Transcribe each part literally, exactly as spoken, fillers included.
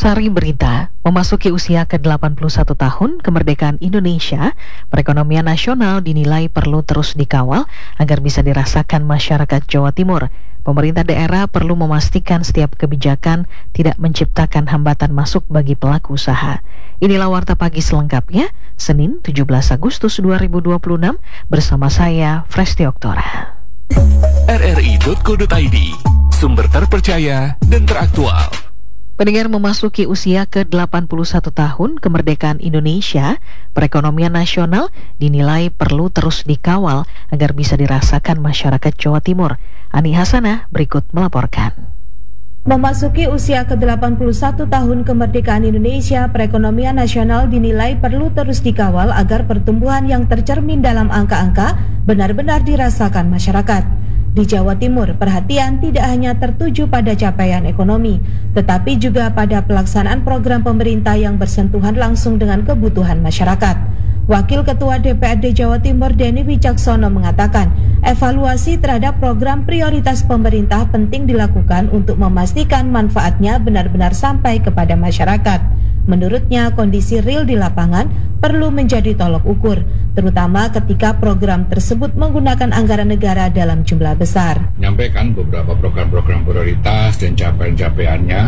Sari berita, memasuki usia ke delapan puluh satu tahun kemerdekaan Indonesia, perekonomian nasional dinilai perlu terus dikawal agar bisa dirasakan masyarakat Jawa Timur. Pemerintah daerah perlu memastikan setiap kebijakan tidak menciptakan hambatan masuk bagi pelaku usaha. Inilah Warta Pagi selengkapnya, Senin tujuh belas Agustus dua ribu dua puluh enam, bersama saya, Fresti Oktora. R R I titik co titik I D, sumber terpercaya dan teraktual. Pendengar, memasuki usia ke delapan puluh satu tahun kemerdekaan Indonesia, perekonomian nasional dinilai perlu terus dikawal agar bisa dirasakan masyarakat Jawa Timur. Ani Hasanah berikut melaporkan. Memasuki usia ke delapan puluh satu tahun kemerdekaan Indonesia, perekonomian nasional dinilai perlu terus dikawal agar pertumbuhan yang tercermin dalam angka-angka benar-benar dirasakan masyarakat. Di Jawa Timur, perhatian tidak hanya tertuju pada capaian ekonomi, tetapi juga pada pelaksanaan program pemerintah yang bersentuhan langsung dengan kebutuhan masyarakat. Wakil Ketua D P R D Jawa Timur Denny Wicaksono mengatakan, evaluasi terhadap program prioritas pemerintah penting dilakukan untuk memastikan manfaatnya benar-benar sampai kepada masyarakat. Menurutnya, kondisi real di lapangan perlu menjadi tolok ukur, terutama ketika program tersebut menggunakan anggaran negara dalam jumlah besar. Menyampaikan beberapa program-program prioritas dan capaian-capaiannya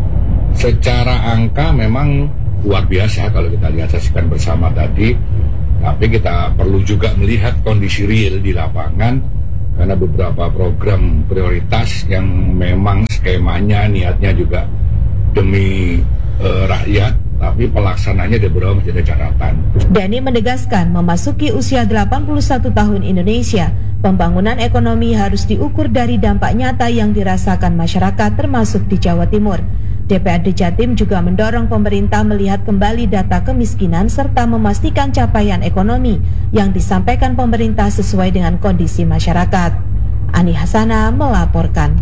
secara angka memang luar biasa kalau kita lihat saksikan bersama tadi, tapi kita perlu juga melihat kondisi real di lapangan karena beberapa program prioritas yang memang skemanya niatnya juga demi uh, rakyat, tapi pelaksananya ada beberapa masih ada catatan. Denny menegaskan, memasuki usia delapan puluh satu tahun Indonesia, pembangunan ekonomi harus diukur dari dampak nyata yang dirasakan masyarakat termasuk di Jawa Timur. D P R D Jatim juga mendorong pemerintah melihat kembali data kemiskinan serta memastikan capaian ekonomi yang disampaikan pemerintah sesuai dengan kondisi masyarakat. Ani Hasanah melaporkan.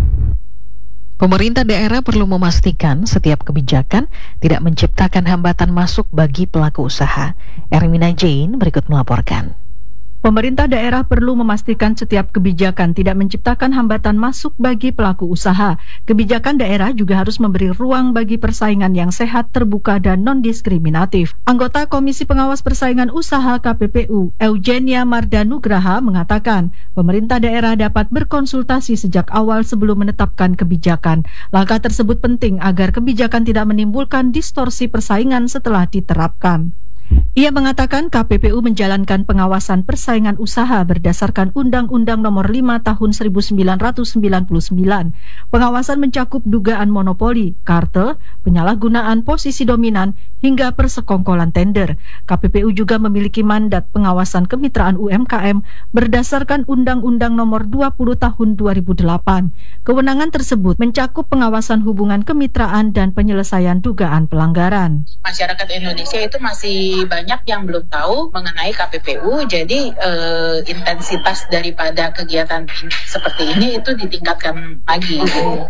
Pemerintah daerah perlu memastikan setiap kebijakan tidak menciptakan hambatan masuk bagi pelaku usaha. Ermina Jane berikut melaporkan. Pemerintah daerah perlu memastikan setiap kebijakan tidak menciptakan hambatan masuk bagi pelaku usaha. Kebijakan daerah juga harus memberi ruang bagi persaingan yang sehat, terbuka, dan non-diskriminatif. Anggota Komisi Pengawas Persaingan Usaha K P P U, Eugenia Mardanugraha, mengatakan pemerintah daerah dapat berkonsultasi sejak awal sebelum menetapkan kebijakan. Langkah tersebut penting agar kebijakan tidak menimbulkan distorsi persaingan setelah diterapkan. Ia mengatakan K P P U menjalankan pengawasan persaingan usaha berdasarkan Undang-Undang Nomor lima Tahun seribu sembilan ratus sembilan puluh sembilan. Pengawasan mencakup dugaan monopoli, kartel, penyalahgunaan posisi dominan, hingga persekongkolan tender. K P P U juga memiliki mandat pengawasan kemitraan U M K M berdasarkan Undang-Undang Nomor dua puluh Tahun dua ribu delapan. Kewenangan tersebut mencakup pengawasan hubungan kemitraan dan penyelesaian dugaan pelanggaran. Masyarakat Indonesia itu masih banyak yang belum tahu mengenai K P P U, jadi eh, intensitas daripada kegiatan seperti ini itu ditingkatkan lagi.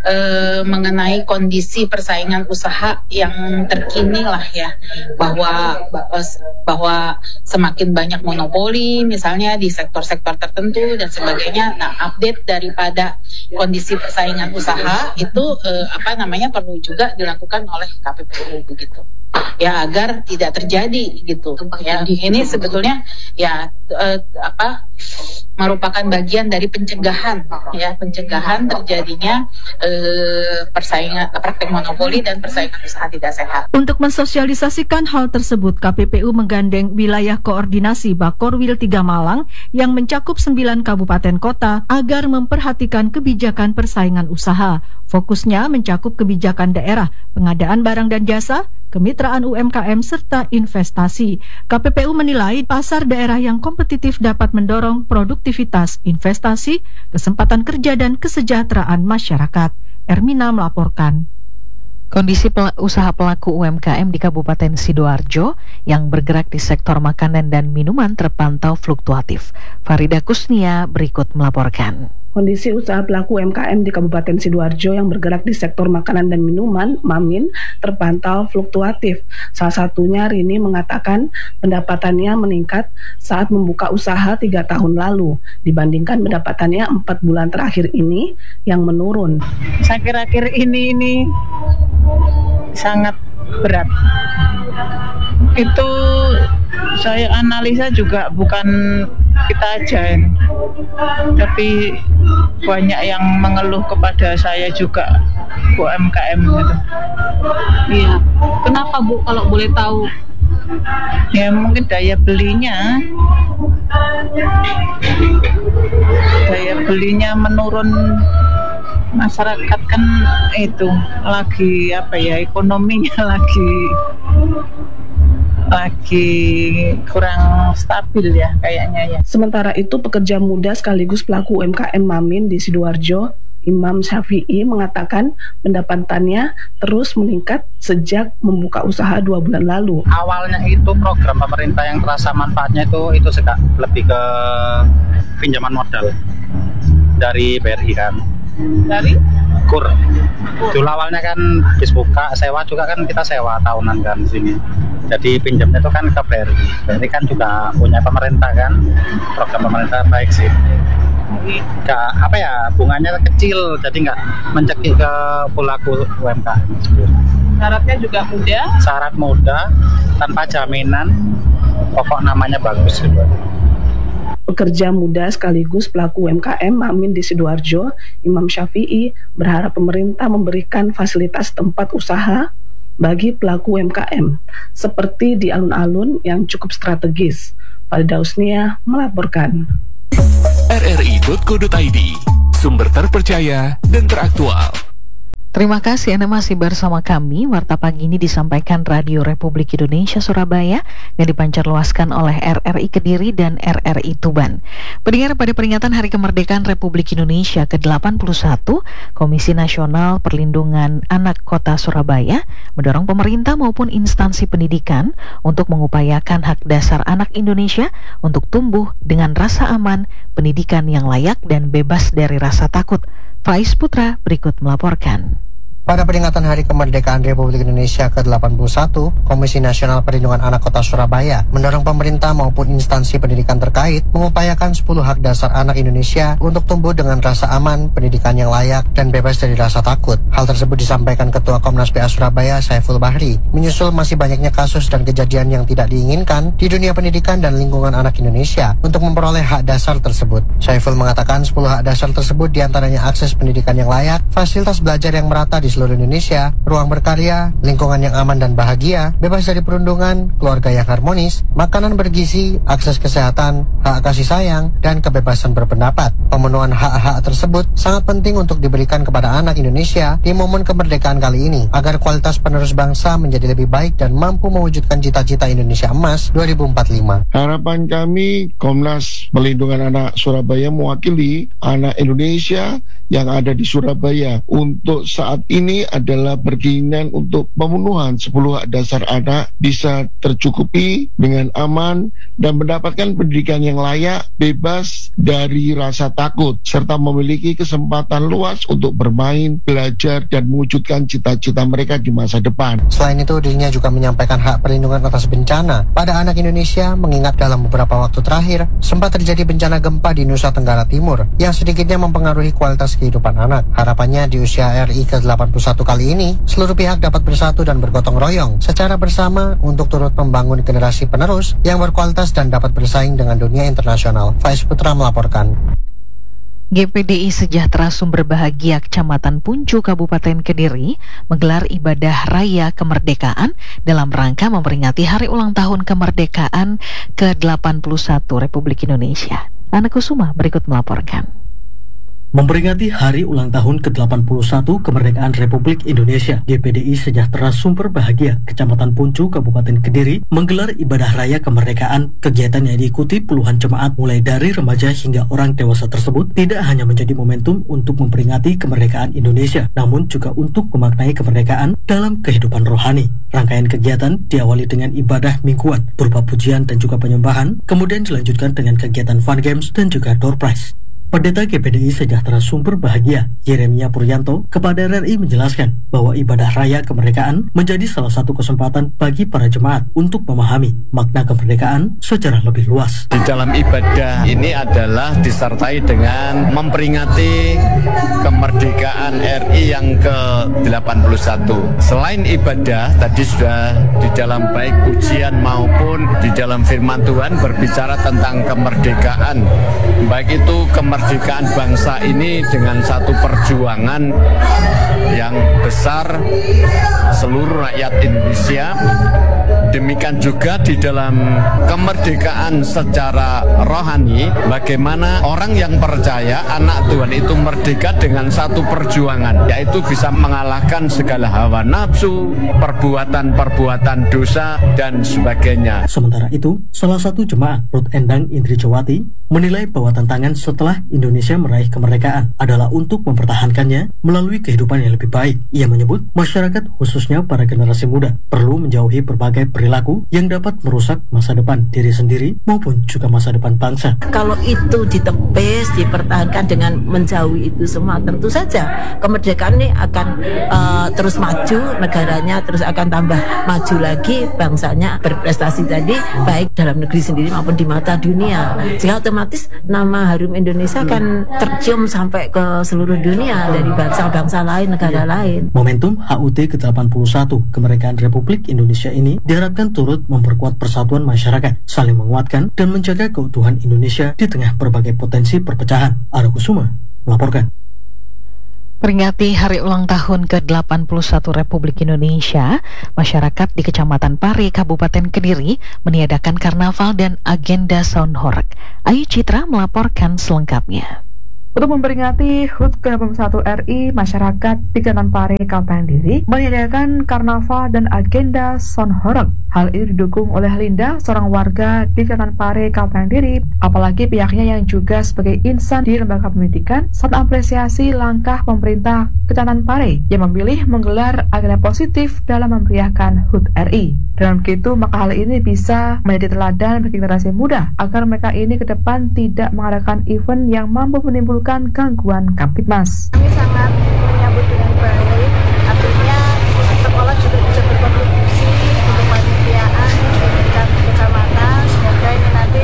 Eh, mengenai kondisi persaingan usaha yang terkini lah ya, bahwa bahwa semakin banyak monopoli misalnya di sektor-sektor tertentu dan sebagainya. Nah, update daripada kondisi persaingan usaha itu eh, apa namanya perlu juga dilakukan oleh K P P U begitu. Ya, agar tidak terjadi gitu. Ya, ini sebetulnya ya eh, apa merupakan bagian dari pencegahan ya, pencegahan terjadinya eh, persaingan praktek monopoli dan persaingan usaha tidak sehat. Untuk mensosialisasikan hal tersebut, K P P U menggandeng wilayah koordinasi Bakorwil tiga Malang yang mencakup sembilan kabupaten kota agar memperhatikan kebijakan persaingan usaha. Fokusnya mencakup kebijakan daerah, pengadaan barang dan jasa, kemitraan U M K M, serta investasi. K P P U menilai pasar daerah yang kompetitif dapat mendorong produktivitas, investasi, kesempatan kerja, dan kesejahteraan masyarakat. Ermina melaporkan. Kondisi pel- usaha pelaku U M K M di Kabupaten Sidoarjo yang bergerak di sektor makanan dan minuman terpantau fluktuatif. Farida Kusnia berikut melaporkan. Kondisi usaha pelaku U M K M di Kabupaten Sidoarjo yang bergerak di sektor makanan dan minuman, Mamin, terpantau fluktuatif. Salah satunya Rini mengatakan pendapatannya meningkat saat membuka usaha tiga tahun lalu, dibandingkan pendapatannya empat bulan terakhir ini yang menurun. Akhir-akhir ini ini sangat berat. Itu saya analisa juga bukan kita aja, tapi banyak yang mengeluh kepada saya juga U M K M gitu. Iya. Kenapa Bu kalau boleh tahu? Ya mungkin daya belinya, daya belinya menurun. Masyarakat kan itu lagi apa ya, ekonominya lagi lagi kurang stabil ya kayaknya ya. Sementara itu pekerja muda sekaligus pelaku U M K M Mamin di Sidoarjo, Imam Syafi'i mengatakan pendapatannya terus meningkat sejak membuka usaha dua bulan lalu. Awalnya itu program pemerintah yang terasa manfaatnya itu itu sudah lebih ke pinjaman modal dari B R I kan. Dari kur. Dulu awalnya kan habis buka sewa juga kan, kita sewa tahunan kan di sini. Jadi pinjamnya itu kan ke B R I. B R I kan juga punya pemerintah kan, program pemerintah baik sih. Gak apa ya, bunganya kecil, jadi nggak mencekik ke pelaku U M K M. Syaratnya juga mudah. Syarat mudah, tanpa jaminan, pokok namanya bagus gitu. Pekerja muda sekaligus pelaku U M K M Mamin di Sidoarjo, Imam Syafi'i berharap pemerintah memberikan fasilitas tempat usaha bagi pelaku U M K M seperti di alun-alun yang cukup strategis. Falda Usnia melaporkan. R R I titik co titik I D, sumber terpercaya dan teraktual. Terima kasih Anda masih bersama kami. Warta pagi ini disampaikan Radio Republik Indonesia Surabaya yang dipancarluaskan oleh R R I Kediri dan R R I Tuban. Pendengar, pada peringatan Hari Kemerdekaan Republik Indonesia ke delapan puluh satu, Komisi Nasional Perlindungan Anak Kota Surabaya mendorong pemerintah maupun instansi pendidikan untuk mengupayakan hak dasar anak Indonesia untuk tumbuh dengan rasa aman, pendidikan yang layak dan bebas dari rasa takut. Faiz Putra berikut melaporkan. Pada peringatan Hari Kemerdekaan Republik Indonesia ke delapan puluh satu, Komisi Nasional Perlindungan Anak Kota Surabaya mendorong pemerintah maupun instansi pendidikan terkait mengupayakan sepuluh hak dasar anak Indonesia untuk tumbuh dengan rasa aman, pendidikan yang layak, dan bebas dari rasa takut. Hal tersebut disampaikan Ketua Komnas P A Surabaya, Saiful Bahri, menyusul masih banyaknya kasus dan kejadian yang tidak diinginkan di dunia pendidikan dan lingkungan anak Indonesia untuk memperoleh hak dasar tersebut. Saiful mengatakan sepuluh hak dasar tersebut diantaranya akses pendidikan yang layak, fasilitas belajar yang merata di seluruh Indonesia, ruang berkarya, lingkungan yang aman dan bahagia, bebas dari perundungan, keluarga yang harmonis, makanan bergizi, akses kesehatan, hak kasih sayang, dan kebebasan berpendapat. Pemenuhan hak-hak tersebut sangat penting untuk diberikan kepada anak Indonesia di momen kemerdekaan kali ini, agar kualitas penerus bangsa menjadi lebih baik dan mampu mewujudkan cita-cita Indonesia Emas dua ribu empat puluh lima. Harapan kami, Komnas Perlindungan Anak Surabaya mewakili anak Indonesia yang ada di Surabaya untuk saat ini adalah berkeinginan untuk pemenuhan sepuluh hak dasar anak bisa tercukupi dengan aman dan mendapatkan pendidikan yang layak, bebas dari rasa takut, serta memiliki kesempatan luas untuk bermain, belajar, dan mewujudkan cita-cita mereka di masa depan. Selain itu, dirinya juga menyampaikan hak perlindungan atas bencana pada anak Indonesia, mengingat dalam beberapa waktu terakhir sempat terjadi bencana gempa di Nusa Tenggara Timur yang sedikitnya mempengaruhi kualitas kehidupan anak. Harapannya di usia R I ke delapan puluh satu kali ini, seluruh pihak dapat bersatu dan bergotong royong secara bersama untuk turut membangun generasi penerus yang berkualitas dan dapat bersaing dengan dunia internasional. Faiz Putra melaporkan. G P D I Sejahtera Sumber Bahagia Kecamatan Puncu Kabupaten Kediri menggelar ibadah raya kemerdekaan dalam rangka memperingati hari ulang tahun kemerdekaan ke delapan puluh satu Republik Indonesia. Ana Kusuma berikut melaporkan. Memperingati Hari Ulang Tahun ke delapan puluh satu Kemerdekaan Republik Indonesia, G P D I Sejahtera Sumber Bahagia Kecamatan Puncu Kabupaten Kediri menggelar ibadah raya kemerdekaan. Kegiatan yang diikuti puluhan jemaat mulai dari remaja hingga orang dewasa tersebut tidak hanya menjadi momentum untuk memperingati kemerdekaan Indonesia, namun juga untuk memaknai kemerdekaan dalam kehidupan rohani. Rangkaian kegiatan diawali dengan ibadah mingguan berupa pujian dan juga penyembahan, kemudian dilanjutkan dengan kegiatan fun games dan juga door prize. Pendeta G P D I Sejahtera Sumber Bahagia, Yeremia Puryanto, kepada R R I menjelaskan bahwa ibadah raya kemerdekaan menjadi salah satu kesempatan bagi para jemaat untuk memahami makna kemerdekaan secara lebih luas. Di dalam ibadah ini adalah disertai dengan memperingati kemerdekaan R I yang ke delapan puluh satu. Selain ibadah, tadi sudah di dalam baik ujian maupun di dalam firman Tuhan berbicara tentang kemerdekaan. Baik itu kemerdekaan bangsa ini dengan satu perjuangan yang besar seluruh rakyat Indonesia. Demikian juga di dalam kemerdekaan secara rohani, bagaimana orang yang percaya anak Tuhan itu merdeka dengan satu perjuangan, yaitu bisa mengalahkan segala hawa nafsu, perbuatan-perbuatan dosa, dan sebagainya. Sementara itu, salah satu jemaat Ruth Endang Indrijawati menilai bahwa tantangan setelah Indonesia meraih kemerdekaan adalah untuk mempertahankannya melalui kehidupan yang lebih baik. Ia menyebut masyarakat khususnya para generasi muda perlu menjauhi berbagai perilaku yang dapat merusak masa depan diri sendiri maupun juga masa depan bangsa. Kalau itu ditepis, dipertahankan dengan menjauhi itu semua, tentu saja kemerdekaan ini akan uh, terus maju, negaranya terus akan tambah maju lagi, bangsanya berprestasi tadi baik dalam negeri sendiri maupun di mata dunia. Sehingga otomatis nama harum Indonesia akan tercium sampai ke seluruh dunia dari bangsa-bangsa lain, negara lain. Momentum H U T ke delapan puluh satu kemerdekaan Republik Indonesia ini diharapkan turut memperkuat persatuan masyarakat, saling menguatkan dan menjaga keutuhan Indonesia di tengah berbagai potensi perpecahan. Aryo Kusuma melaporkan. Peringati hari ulang tahun ke delapan puluh satu Republik Indonesia, masyarakat di Kecamatan Pare, Kabupaten Kediri meniadakan karnaval dan agenda sound horeg. Ayu Citra melaporkan selengkapnya. Untuk memperingati H U T ke delapan puluh satu R I, masyarakat di Kecamatan Pare, Kabupaten Kediri meniadakan karnaval dan agenda sound horeg. Hal ini didukung oleh Linda, seorang warga di Kecamatan Pare, Kabupaten Kediri. Apalagi pihaknya yang juga sebagai insan di lembaga pendidikan saat apresiasi langkah pemerintah Kecamatan Pare yang memilih menggelar agenda positif dalam memeriahkan H U T R I. Dengan begitu, maka hal ini bisa menjadi teladan bagi generasi muda agar mereka ini ke depan tidak mengadakan event yang mampu menimbulkan gangguan Kamtibmas. Kami sangat menyambut dengan baik, artinya sekolah juga bisa berkontribusi untuk panitiaan di tingkat kecamatan. Semoga ini nanti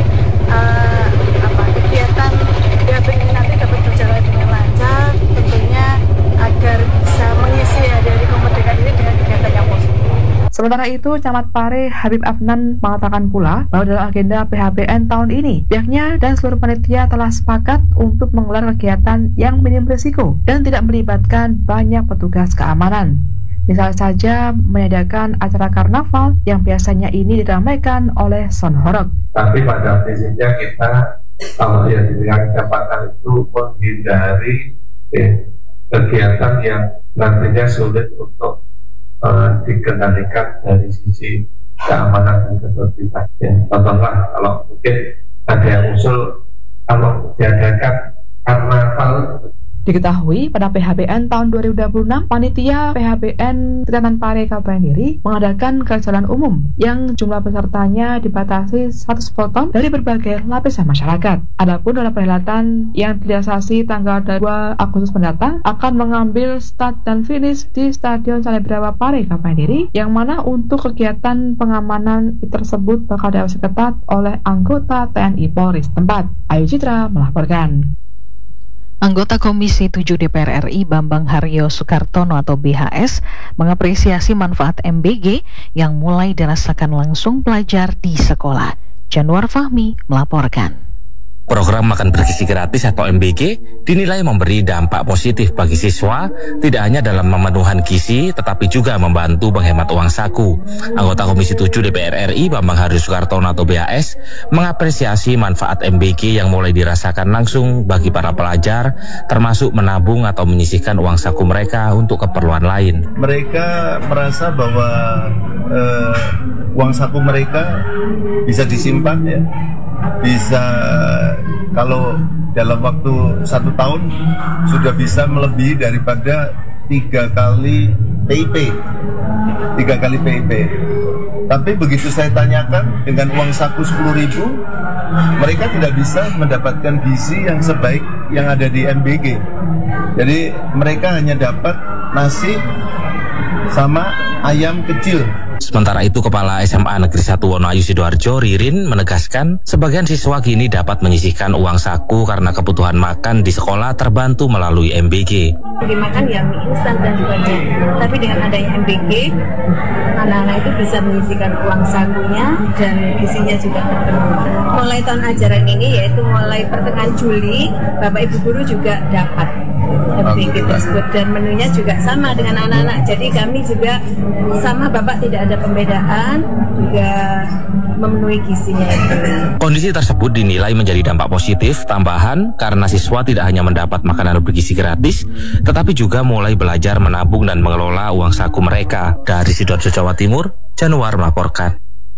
uh, apa, kegiatan gathering ini nanti dapat berjalan dengan lancar, tentunya agar bisa mengisi hari-hari kemerdekaan ini dengan kegiatan yang positif. Sementara itu, Camat Pare Habib Afnan mengatakan pula bahwa dalam agenda P H B N tahun ini, pihaknya dan seluruh panitia telah sepakat untuk menggelar kegiatan yang minim risiko dan tidak melibatkan banyak petugas keamanan. Misal saja menyediakan acara karnaval yang biasanya ini diramaikan oleh sound horeg. Tapi pada prinsipnya kita kalau yang di tingkat kecamatan itu menghindari eh, kegiatan yang nantinya sulit untuk Uh, dikendalikan dari sisi keamanan dan ketertiban. Ya, contohnya kalau mungkin ada yang usul kalau diadakan karnaval. Diketahui pada P H B N tahun dua ribu dua puluh enam, panitia P H B N Kecamatan Pare Kabupaten Kediri mengadakan kegiatan umum yang jumlah pesertanya dibatasi seratus potong dari berbagai lapisan masyarakat. Adapun dalam perhelatan yang direalisasi tanggal dua Agustus mendatang akan mengambil start dan finish di Stadion Salebrawa Pare Kabupaten Kediri, yang mana untuk kegiatan pengamanan tersebut bakal diawasi ketat oleh anggota T N I Polri setempat. Ayu Citra melaporkan. Anggota Komisi tujuh D P R R I Bambang Haryo Soekartono atau B H S mengapresiasi manfaat M B G yang mulai dirasakan langsung pelajar di sekolah. Januar Fahmi melaporkan. Program makan bergizi gratis atau M B G dinilai memberi dampak positif bagi siswa, tidak hanya dalam pemenuhan gizi, tetapi juga membantu menghemat uang saku. Anggota Komisi tujuh D P R R I Bambang Haryo Soekartono atau B H S mengapresiasi manfaat M B G yang mulai dirasakan langsung bagi para pelajar, termasuk menabung atau menyisihkan uang saku mereka untuk keperluan lain. Mereka merasa bahwa uh, uang saku mereka bisa disimpan, ya, bisa kalau dalam waktu satu tahun sudah bisa melebihi daripada tiga kali P I P, tiga kali P I P. Tapi begitu saya tanyakan dengan uang saku sepuluh ribu, mereka tidak bisa mendapatkan gizi yang sebaik yang ada di M B G. Jadi mereka hanya dapat nasi sama ayam kecil. Sementara itu, Kepala S M A Negeri satu Wonoayu Sidoarjo, Ririn, menegaskan sebagian siswa kini dapat menyisihkan uang saku karena kebutuhan makan di sekolah terbantu melalui M B G. Dimakan ya mie instan dan sebagainya. Tapi dengan adanya M B G, anak-anak itu bisa menyisihkan uang sakunya dan gizinya juga terpenuhi. Mulai tahun ajaran ini, yaitu mulai pertengahan Juli, Bapak Ibu Guru juga dapat M B G tersebut dan menunya juga sama dengan anak-anak. Jadi kami juga sama Bapak tidak ada pembedaan, juga memenuhi gizinya itu. Kondisi tersebut dinilai menjadi dampak positif tambahan karena siswa tidak hanya mendapat makanan bergizi gratis, tetapi juga mulai belajar menabung dan mengelola uang saku mereka. Dari Sidoarjo, Jawa Timur, Januar melaporkan.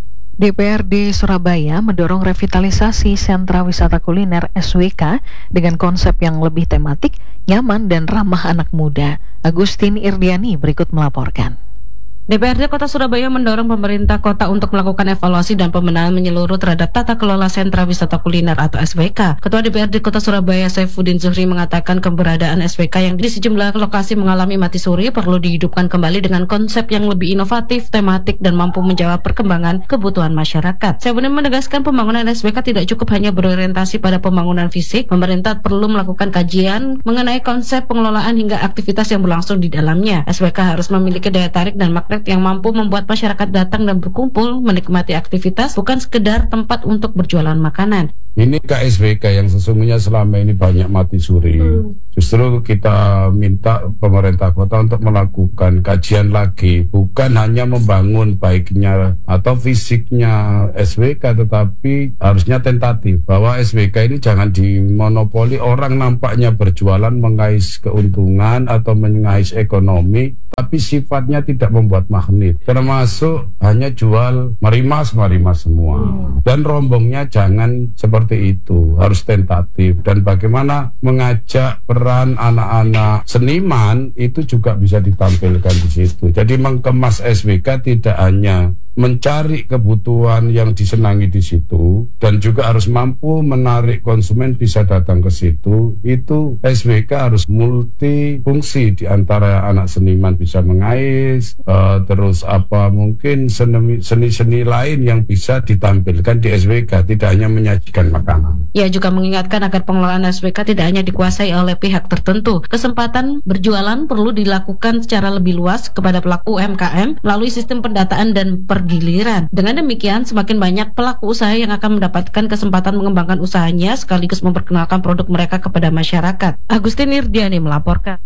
D P R D Surabaya mendorong revitalisasi sentra wisata kuliner S W K dengan konsep yang lebih tematik, nyaman, dan ramah anak muda. Agustin Irdiani berikut melaporkan. D P R D Kota Surabaya mendorong pemerintah kota untuk melakukan evaluasi dan pembenahan menyeluruh terhadap tata kelola sentra wisata kuliner atau S W K. Ketua D P R D Kota Surabaya Saifuddin Zuhri mengatakan keberadaan S W K yang di sejumlah lokasi mengalami mati suri perlu dihidupkan kembali dengan konsep yang lebih inovatif, tematik, dan mampu menjawab perkembangan kebutuhan masyarakat. Saifuddin menegaskan pembangunan S W K tidak cukup hanya berorientasi pada pembangunan fisik, pemerintah perlu melakukan kajian mengenai konsep pengelolaan hingga aktivitas yang berlangsung di dalamnya. S W K harus memiliki daya tarik dan magnet yang mampu membuat masyarakat datang dan berkumpul menikmati aktivitas, bukan sekedar tempat untuk berjualan makanan. Ini K S W K yang sesungguhnya selama ini banyak mati suri. Hmm. Justru kita minta pemerintah kota untuk melakukan kajian lagi, bukan hanya membangun baiknya atau fisiknya S W K, tetapi harusnya tentatif bahwa S W K ini jangan dimonopoli orang nampaknya berjualan mengais keuntungan atau mengais ekonomi, tapi sifatnya tidak membuat magnet, termasuk hanya jual marimas-marimas semua. Hmm. Dan rombongnya jangan seperti itu, harus tentatif. Dan bagaimana mengajak peran anak-anak seniman itu juga bisa ditampilkan di situ. Jadi mengemas S W K tidak hanya mencari kebutuhan yang disenangi di situ, dan juga harus mampu menarik konsumen bisa datang ke situ. Itu S W K harus multifungsi, di antara anak seniman bisa mengais, uh, terus apa mungkin seni-seni lain yang bisa ditampilkan di S W K, tidak hanya menyajikan makanan. Ia juga mengingatkan agar pengelolaan S W K tidak hanya dikuasai oleh pihak tertentu. Kesempatan berjualan perlu dilakukan secara lebih luas kepada pelaku U M K M melalui sistem pendataan dan pergiliran. Dengan demikian, semakin banyak pelaku usaha yang akan mendapatkan kesempatan mengembangkan usahanya sekaligus memperkenalkan produk mereka kepada masyarakat. Agustin Irdiani melaporkan.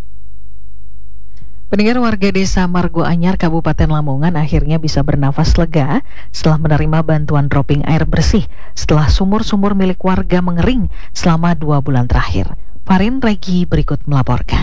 Pendengar, warga desa Margo Anyar, Kabupaten Lamongan akhirnya bisa bernafas lega setelah menerima bantuan dropping air bersih setelah sumur-sumur milik warga mengering selama dua bulan terakhir. Farin Regi berikut melaporkan.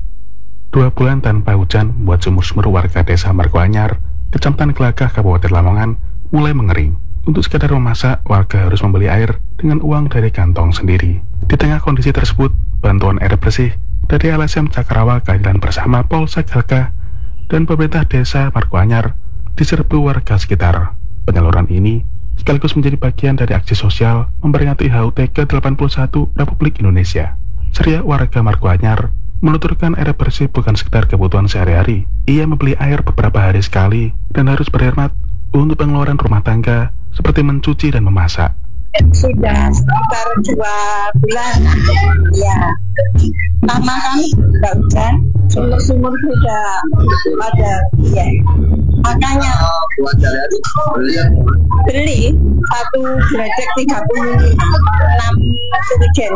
Dua bulan tanpa hujan buat sumur-sumur warga desa Margo Anyar, Kecamatan Gelagah, Kabupaten Lamongan mulai mengering. Untuk sekadar memasak, warga harus membeli air dengan uang dari kantong sendiri. Di tengah kondisi tersebut, bantuan air bersih dari L S M Cakrawala Keadilan Bersama Polsek Gelagah dan pemerintah desa Margo Anyar diserbu warga sekitar. Penyaluran ini sekaligus menjadi bagian dari aksi sosial memperingati H U T ke delapan puluh satu Republik Indonesia. Ceria warga Margo Anyar menuturkan air bersih bukan sekedar kebutuhan sehari-hari. Ia membeli air beberapa hari sekali dan harus berhemat untuk pengeluaran rumah tangga seperti mencuci dan memasak. Sudah sekitar dua bulan, ya. Lama kami tidak hujan, sumur-sumur sudah ada, ya. Makanya beli satu gledek tiga puluh enam surijen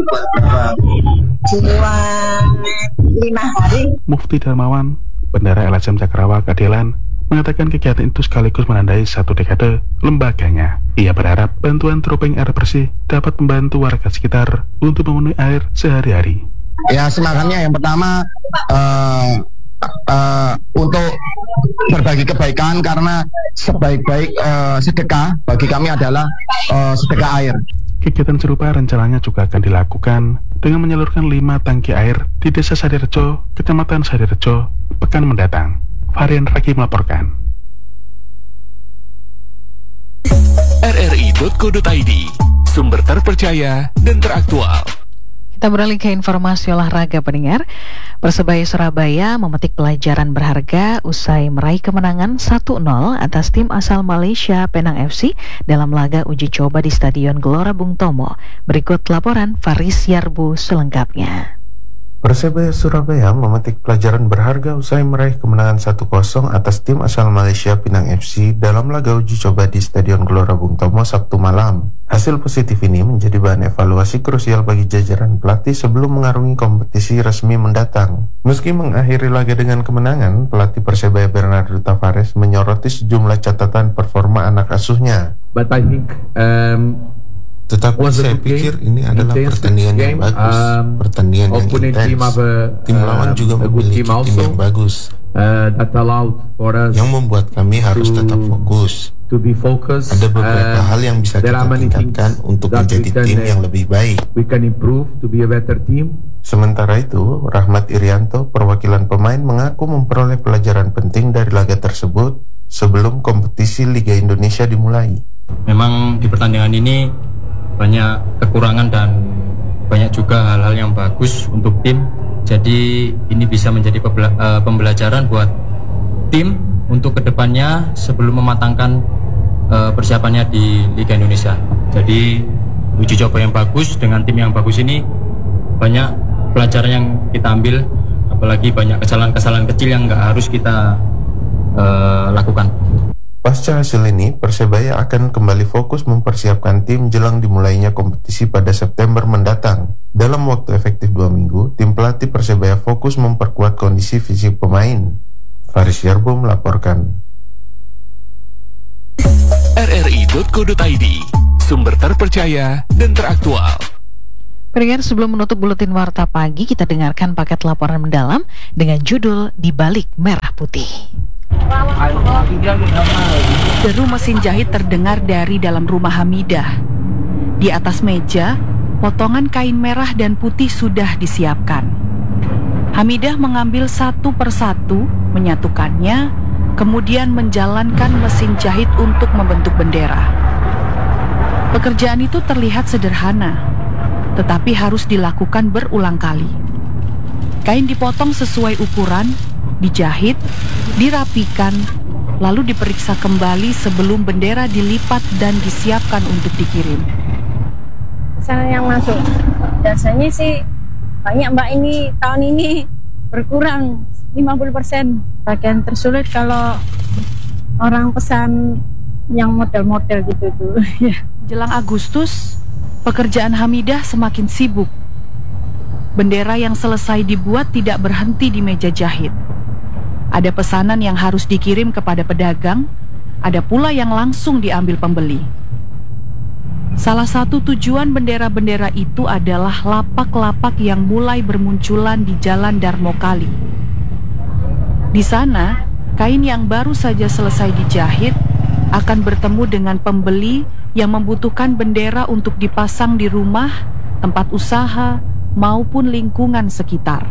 dua lima hari. Mufti Darmawan, Bendara L S M Cakrawala Keadilan, mengatakan kegiatan itu sekaligus menandai satu dekade lembaganya. Ia berharap bantuan dropping air bersih dapat membantu warga sekitar untuk memenuhi air sehari-hari. Ya, semangatnya yang pertama uh, uh, untuk berbagi kebaikan, karena sebaik-baik uh, sedekah bagi kami adalah uh, sedekah air. Kegiatan serupa rencananya juga akan dilakukan dengan menyalurkan lima tangki air di Desa Sadirejo, Kecamatan Sadirejo, pekan mendatang. Varian Raki melaporkan. R R I titik co titik I D, sumber terpercaya dan teraktual. Kita beralih ke informasi olahraga pendengar. Persebaya Surabaya memetik pelajaran berharga usai meraih kemenangan satu nol atas tim asal Malaysia Penang F C dalam laga uji coba di Stadion Gelora Bung Tomo. Berikut laporan Faris Yarbu selengkapnya. Persebaya Surabaya memetik pelajaran berharga usai meraih kemenangan satu kosong atas tim asal Malaysia Penang F C dalam laga uji coba di Stadion Gelora Bung Tomo Sabtu malam. Hasil positif ini menjadi bahan evaluasi krusial bagi jajaran pelatih sebelum mengarungi kompetisi resmi mendatang. Meski mengakhiri laga dengan kemenangan, pelatih Persebaya Bernardo Tavares menyoroti sejumlah catatan performa anak asuhnya. But I think um... Tetapi saya pikir ini adalah pertandingan yang bagus, pertandingan yang intens. Tim lawan juga memiliki tim yang bagus, yang membuat kami harus tetap fokus. Ada beberapa hal yang bisa kita tingkatkan untuk menjadi tim yang lebih baik. Sementara itu, Rahmat Irianto, perwakilan pemain, mengaku memperoleh pelajaran penting dari laga tersebut sebelum kompetisi Liga Indonesia dimulai. Memang di pertandingan ini banyak kekurangan dan banyak juga hal-hal yang bagus untuk tim. Jadi ini bisa menjadi pembelajaran buat tim untuk kedepannya sebelum mematangkan uh, persiapannya di Liga Indonesia. Jadi uji coba yang bagus dengan tim yang bagus ini banyak pelajaran yang kita ambil, apalagi banyak kesalahan-kesalahan kecil yang nggak harus kita uh, lakukan. Pasca hasil ini, Persebaya akan kembali fokus mempersiapkan tim jelang dimulainya kompetisi pada September mendatang. Dalam waktu efektif dua minggu, tim pelatih Persebaya fokus memperkuat kondisi fisik pemain. Faris Yarbo melaporkan. R R I titik co titik I D, sumber terpercaya dan teraktual. Pendengar, sebelum menutup buletin Warta Pagi, kita dengarkan paket laporan mendalam dengan judul Di Balik Merah Putih. Deru mesin jahit terdengar dari dalam rumah Hamidah. Di atas meja, potongan kain merah dan putih sudah disiapkan. Hamidah mengambil satu persatu, menyatukannya, kemudian menjalankan mesin jahit untuk membentuk bendera. Pekerjaan itu terlihat sederhana, tetapi harus dilakukan berulang kali. Kain dipotong sesuai ukuran, dijahit, dirapikan, lalu diperiksa kembali sebelum bendera dilipat dan disiapkan untuk dikirim. Pesanan yang masuk, biasanya sih banyak mbak, ini tahun ini berkurang lima puluh persen. Bagian tersulit kalau orang pesan yang model-model gitu tuh. Jelang Agustus, pekerjaan Hamidah semakin sibuk. Bendera yang selesai dibuat tidak berhenti di meja jahit. Ada pesanan yang harus dikirim kepada pedagang, ada pula yang langsung diambil pembeli. Salah satu tujuan bendera-bendera itu adalah lapak-lapak yang mulai bermunculan di Jalan Darmo Kali. Di sana, kain yang baru saja selesai dijahit akan bertemu dengan pembeli yang membutuhkan bendera untuk dipasang di rumah, tempat usaha, maupun lingkungan sekitar.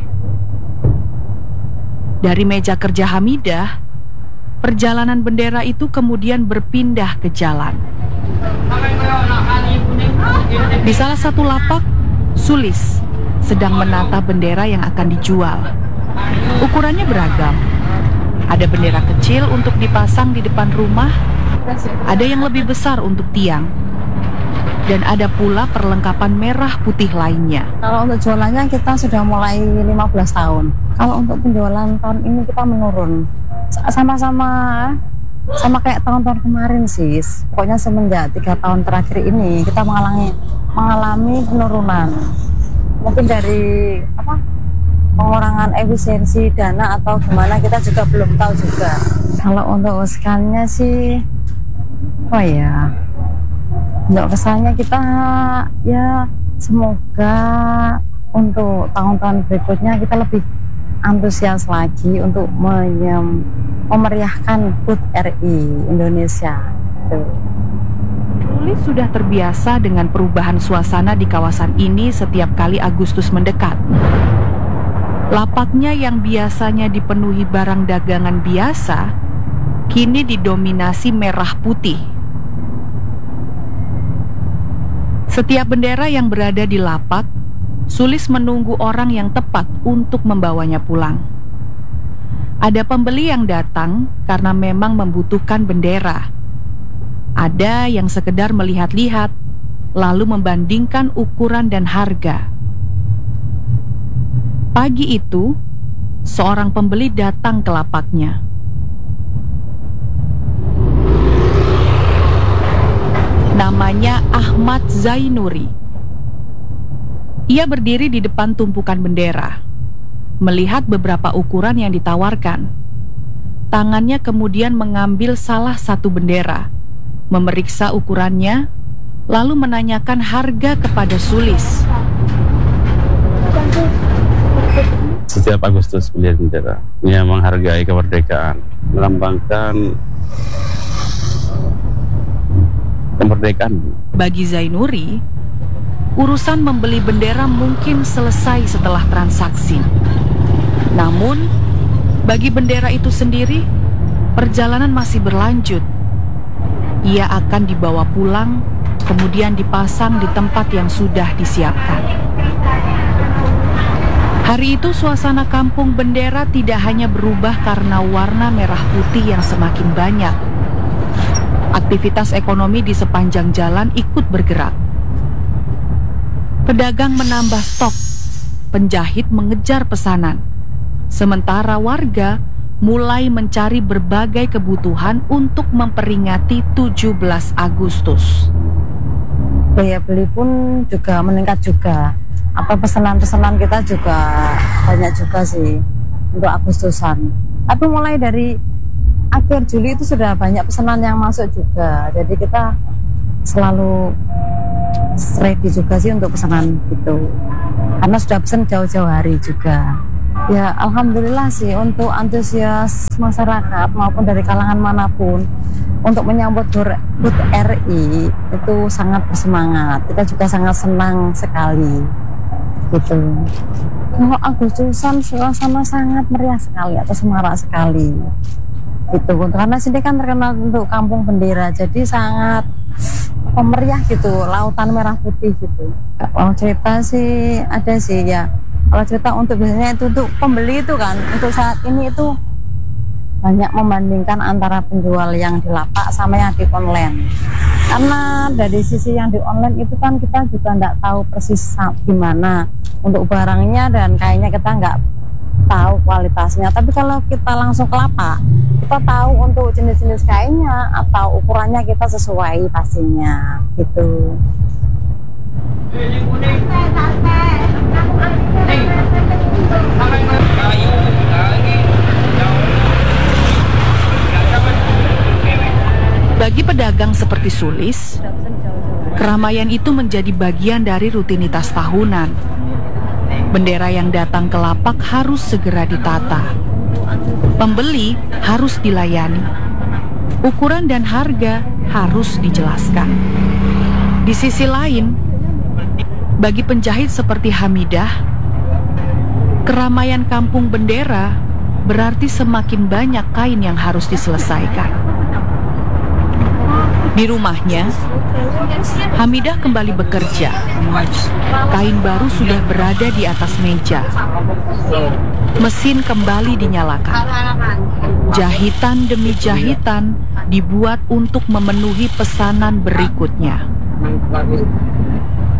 Dari meja kerja Hamidah, perjalanan bendera itu kemudian berpindah ke jalan. Di salah satu lapak, Sulis sedang menata bendera yang akan dijual. Ukurannya beragam. Ada bendera kecil untuk dipasang di depan rumah, ada yang lebih besar untuk tiang, dan ada pula perlengkapan merah putih lainnya. Kalau untuk jualannya kita sudah mulai lima belas tahun. Kalau untuk penjualan tahun ini kita menurun. Sama-sama sama kayak tahun-tahun kemarin sih. Pokoknya semenjak tiga tahun terakhir ini kita mengalami mengalami penurunan. Mungkin dari apa? pengurangan efisiensi dana atau gimana kita juga belum tahu juga. Kalau untuk skalanya sih oh ya. Untuk kesannya kita ya semoga untuk tahun-tahun berikutnya kita lebih antusias lagi untuk menyem, memeriahkan H U T R I Indonesia. Tuh. Sulis sudah terbiasa dengan perubahan suasana di kawasan ini setiap kali Agustus mendekat. Lapaknya yang biasanya dipenuhi barang dagangan biasa, kini didominasi merah putih. Setiap bendera yang berada di lapak Sulis menunggu orang yang tepat untuk membawanya pulang. Ada pembeli yang datang karena memang membutuhkan bendera. Ada yang sekedar melihat-lihat, lalu membandingkan ukuran dan harga. Pagi itu, seorang pembeli datang ke lapaknya. Namanya Ahmad Zainuri. Ia berdiri di depan tumpukan bendera, melihat beberapa ukuran yang ditawarkan. Tangannya kemudian mengambil salah satu bendera, memeriksa ukurannya, lalu menanyakan harga kepada Sulis. Setiap Agustus melihat bendera, ia menghargai kemerdekaan, melambangkan kemerdekaan. Bagi Zainuri, urusan membeli bendera mungkin selesai setelah transaksi. Namun, bagi bendera itu sendiri, perjalanan masih berlanjut. Ia akan dibawa pulang, kemudian dipasang di tempat yang sudah disiapkan. Hari itu suasana kampung bendera tidak hanya berubah karena warna merah putih yang semakin banyak. Aktivitas ekonomi di sepanjang jalan ikut bergerak. Pedagang menambah stok, penjahit mengejar pesanan, sementara warga mulai mencari berbagai kebutuhan untuk memperingati tujuh belas Agustus. Daya beli pun juga meningkat juga. Apa pesanan-pesanan kita juga banyak juga sih untuk Agustusan. Tapi mulai dari akhir Juli itu sudah banyak pesanan yang masuk juga. Jadi kita selalu ready juga sih untuk pesanan itu, karena sudah pesan jauh-jauh hari juga. Ya alhamdulillah sih untuk antusias masyarakat maupun dari kalangan manapun untuk menyambut H U T R I itu sangat bersemangat. Kita juga sangat senang sekali gitu. Kalau Agustusan suasana sangat meriah sekali atau semarak sekali gitu, karena sini kan terkenal untuk kampung bendera, jadi sangat meriah gitu, lautan merah putih gitu. Kalau cerita sih ada sih ya. Kalau cerita untuk biasanya itu untuk pembeli itu kan, untuk saat ini itu banyak membandingkan antara penjual yang di lapak sama yang di online. Karena dari sisi yang di online itu kan kita juga nggak tahu persis gimana untuk barangnya, dan kayaknya kita nggak tahu kualitasnya. Tapi kalau kita langsung ke lapak, kita tahu untuk jenis-jenis kainnya atau ukurannya kita sesuai pastinya gitu. Bagi pedagang seperti Sulis, keramaian itu menjadi bagian dari rutinitas tahunan. Bendera yang datang ke lapak harus segera ditata. Pembeli harus dilayani. Ukuran dan harga harus dijelaskan. Di sisi lain, bagi penjahit seperti Hamidah, keramaian kampung bendera berarti semakin banyak kain yang harus diselesaikan. Di rumahnya, Hamidah kembali bekerja. Kain baru sudah berada di atas meja. Mesin kembali dinyalakan. Jahitan demi jahitan dibuat untuk memenuhi pesanan berikutnya.